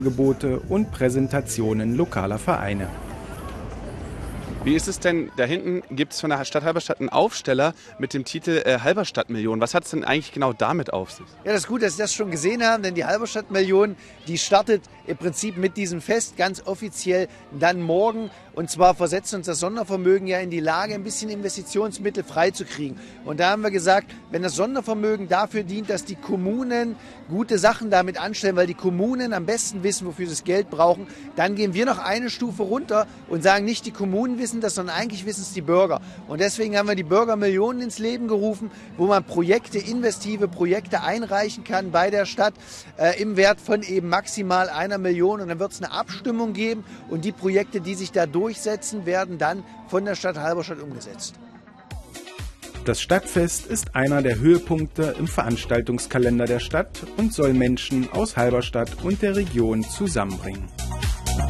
Angebote und Präsentationen lokaler Vereine. Wie ist es denn, da hinten gibt es von der Stadt Halberstadt einen Aufsteller mit dem Titel Halberstadt-Million. Was hat es denn eigentlich genau damit auf sich? Ja, das ist gut, dass Sie das schon gesehen haben, denn die Halberstadt-Million, die startet im Prinzip mit diesem Fest ganz offiziell dann morgen. Und zwar versetzt uns das Sondervermögen ja in die Lage, ein bisschen Investitionsmittel freizukriegen. Und da haben wir gesagt, wenn das Sondervermögen dafür dient, dass die Kommunen gute Sachen damit anstellen, weil die Kommunen am besten wissen, wofür sie das Geld brauchen, dann gehen wir noch eine Stufe runter und sagen, nicht die Kommunen wissen das, sondern eigentlich wissen es die Bürger. Und deswegen haben wir die Bürgermillionen ins Leben gerufen, wo man investive Projekte einreichen kann bei der Stadt im Wert von eben maximal 1 Million. Und dann wird es eine Abstimmung geben und die Projekte, die sich da durchsetzen, werden dann von der Stadt Halberstadt umgesetzt. Das Stadtfest ist einer der Höhepunkte im Veranstaltungskalender der Stadt und soll Menschen aus Halberstadt und der Region zusammenbringen.